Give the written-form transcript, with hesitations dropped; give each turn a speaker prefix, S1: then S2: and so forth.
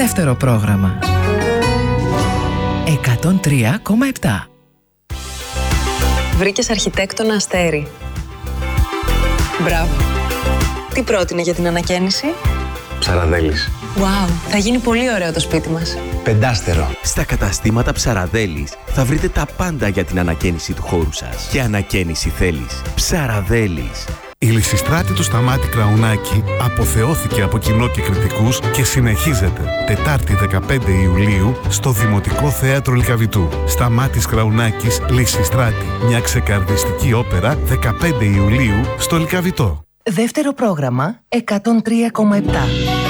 S1: Δεύτερο πρόγραμμα. 103,7.
S2: Βρήκες αρχιτέκτονα αστέρι. Μπράβο. Τι πρότεινε για την ανακαίνιση?
S3: Ψαραδέλης.
S2: Wow, θα γίνει πολύ ωραίο το σπίτι μας.
S3: Πεντάστερο.
S4: Στα καταστήματα Ψαραδέλης θα βρείτε τα πάντα για την ανακαίνιση του χώρου σας. Και ανακαίνιση θέλεις. Ψαραδέλης.
S5: Η Λυσιστράτη του Σταμάτη Κραουνάκη αποθεώθηκε από κοινό και κριτικούς και συνεχίζεται. Τετάρτη 15 Ιουλίου στο Δημοτικό Θέατρο Λυκαβητού. Σταμάτης Κραουνάκης, Λυσιστράτη. Μια ξεκαρδιστική όπερα 15 Ιουλίου στο Λυκαβητό.
S1: Δεύτερο πρόγραμμα 103,7.